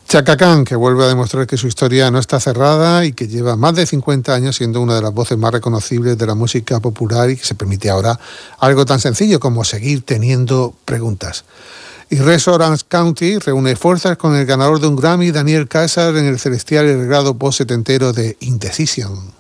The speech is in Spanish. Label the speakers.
Speaker 1: Chaka Khan, que vuelve a demostrar que su historia no está cerrada y que lleva más de 50 años siendo una de las voces más reconocibles de la música popular y que se permite ahora algo tan sencillo como seguir teniendo preguntas. Y Res Orange County reúne fuerzas con el ganador de un Grammy, Daniel Caesar, en el celestial y regrado post-setentero de Indecision.